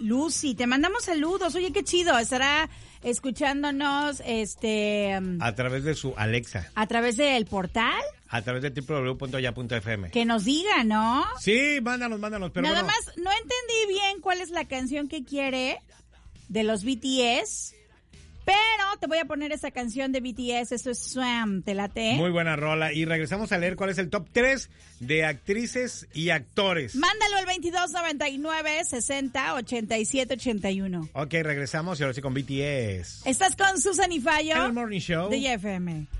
Lucy, te mandamos saludos. Oye, qué chido. Estará escuchándonos a través de su Alexa. A través del portal. A través de www.ya.fm. Que nos diga, ¿no? Sí, mándanos. Pero nada más, no entendí bien cuál es la canción que quiere de los BTS. Pero te voy a poner esa canción de BTS, eso es Swam, ¿te late? Muy buena rola. Y regresamos a leer cuál es el top 3 de actrices y actores. Mándalo al 2299-60-8781. Ok, regresamos y ahora sí con BTS. Estás con Susan y Fallo. En el Morning Show de YFM.